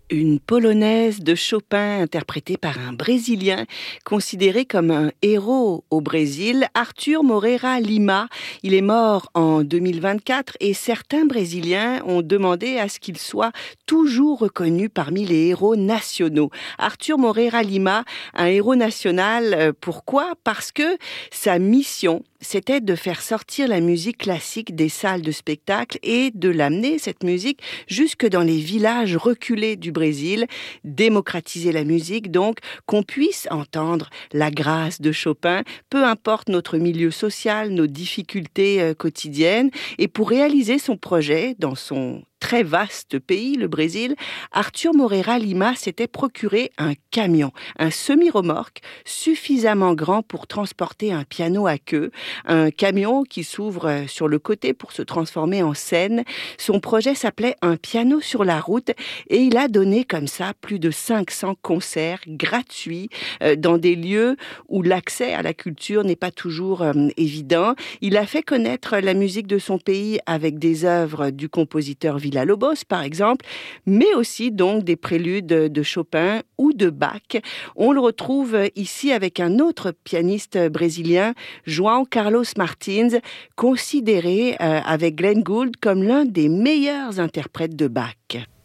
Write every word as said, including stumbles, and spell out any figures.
Une polonaise de Chopin interprétée par un Brésilien considéré comme un héros au Brésil, Arthur Moreira Lima. Il est mort en deux mille vingt-quatre et certains Brésiliens ont demandé à ce qu'il soit toujours reconnu parmi les héros nationaux. Arthur Moreira Lima, un héros national, pourquoi ? Parce que sa mission, c'était de faire sortir la musique classique des salles de spectacle et de l'amener, cette musique, jusque dans les villages reculés du Brésil, démocratiser la musique, donc qu'on puisse entendre la grâce de Chopin, peu importe notre milieu social, nos difficultés euh, quotidiennes. Et pour réaliser son projet dans son très vaste pays, le Brésil, Arthur Moreira Lima s'était procuré un camion, un semi-remorque suffisamment grand pour transporter un piano à queue, un camion qui s'ouvre sur le côté pour se transformer en scène. Son projet s'appelait Un piano sur la route et il a donné comme ça plus de cinq cents concerts gratuits euh, dans des lieux où l'accès à la culture n'est pas toujours euh, évident. Il a fait connaître la musique de son pays avec des œuvres du compositeur Villa-Lobos, par exemple, mais aussi donc des préludes de Chopin ou de Bach. On le retrouve ici avec un autre pianiste brésilien, João Carlos Martins, considéré euh, avec Glenn Gould comme l'un des meilleurs interprètes de Bach.